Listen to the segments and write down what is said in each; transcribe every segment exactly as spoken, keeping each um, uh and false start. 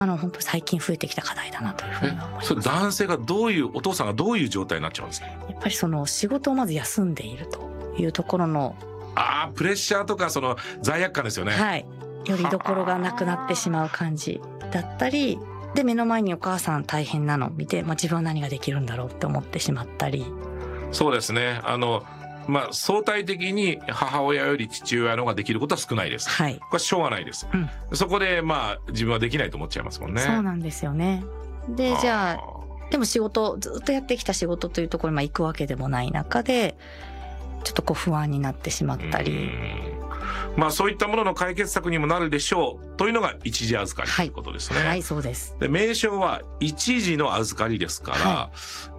あの本当最近増えてきた課題だなというふうに思います。 それ男性がどういうお父さんがどういう状態になっちゃうんですか？ やっぱりその仕事をまず休んでいるというところの、 ああプレッシャーとかその罪悪感ですよね。 はい、よりどころがなくなってしまう感じだったりで、目の前にお母さん大変なのを見て、まあ、自分は何ができるんだろうって思ってしまったり。 そうですね。あのまあ相対的に母親より父親の方ができることは少ないです。 はい。 これはしょうがないです。 うん、 そこでまあ自分はできないと思っちゃいますもんね。 そうなんですよね。でじゃあでも仕事ずっとやってきた仕事というところにまあ行くわけでもない中でちょっとこう不安になってしまったり。 まあそういったものの解決策にもなるでしょうというのが一時預かりということですね。 はい、はい、そうです。 で名称は一時の預かりですから、はい、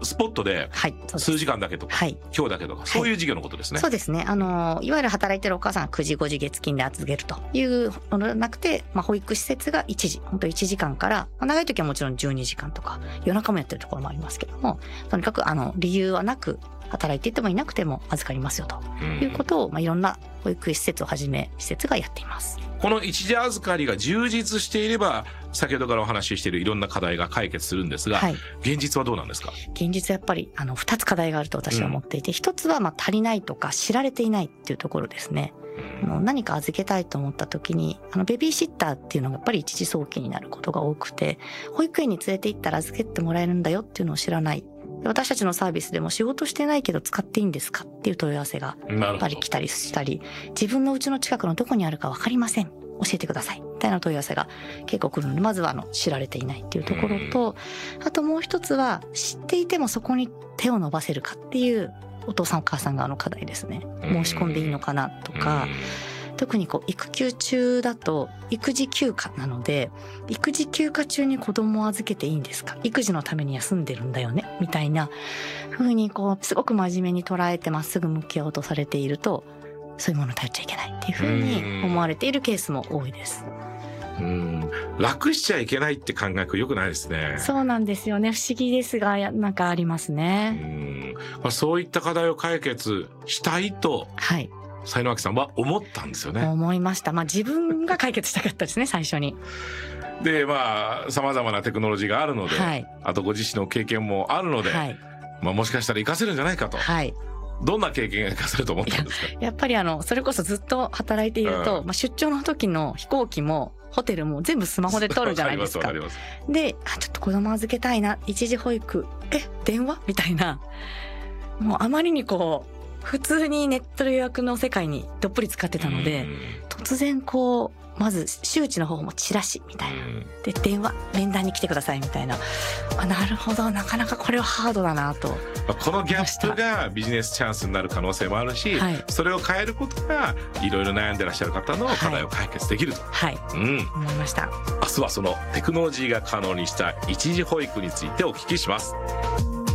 スポットで数時間だけとか、はい、今日だけとかそういう事業のことですね。 はい、そうですね。あのいわゆる働いてるお母さんがくじごじ月金で預けるというのではなくて、まあ、保育施設が一時本当いちじかんから、まあ、長い時はもちろんじゅうにじかんとか夜中もやってるところもありますけども、とにかくあの理由はなく働いていてもいなくても預かりますよということを、まあ、いろんな保育施設をはじめ施設がやっています。 この一時預かりが充実していれば先ほどからお話ししているいろんな課題が解決するんですが、はい、現実はどうなんですか？ 現実はやっぱりあのふたつ課題があると私は思っていて、ひとつはまあ足りないとか知られていないっていうところですね。あの何か預けたいと思った時にあのベビーシッターっていうのがやっぱり一時送金になることが多くて、保育園に連れて行ったら預けてもらえるんだよっていうのを知らない。私たちのサービスでも仕事してないけど使っていいんですかっていう問い合わせがやっぱり来たりしたり、自分の家の近くのどこにあるか分かりません、教えてくださいみたいな問い合わせが結構来るので、まずはあの知られていないっていうところと、あともう一つは知っていてもそこに手を伸ばせるかっていうお父さんお母さん側の課題ですね。申し込んでいいのかなとか、特にこう育休中だと育児休暇なので、育児休暇中に子供を預けていいんですか、育児のために休んでるんだよねみたいな風にこうすごく真面目に捉えてまっすぐ向き合おうとされていると、そういうものに頼っちゃいけないっていう風に思われているケースも多いです。 うん、楽しちゃいけないって感覚良くないですね。 そうなんですよね。不思議ですがなんかありますね。 うん、まあ、そういった課題を解決したいと、はい、才能明さんは思ったんですよね。 思いました。まあ自分が解決したかったですね最初に。 でまあさまざまなテクノロジーがあるので、はい、あとご自身の経験もあるので、はい、まあ、もしかしたら活かせるんじゃないかと。はい、どんな経験が活かせると思ったんですか？ や, やっぱりあのそれこそずっと働いていると、うん、まあ、出張の時の飛行機もホテルも全部スマホで撮るじゃないですか。で、あ、ちょっと子供預けたいな、一時保育、え、電話みたいな、もうあまりにこう普通にネット予約の世界にどっぷり使ってたので、突然こうまず周知の方もチラシみたいな、で電話面談に来てくださいみたいな、あ、なるほど、なかなかこれはハードだなと。 このギャップがビジネスチャンスになる可能性もあるし、はい、それを変えることがいろいろ悩んでらっしゃる方の課題を解決できると、 はい、うん、思いました。 明日はそのテクノロジーが可能にした一時保育についてお聞きします。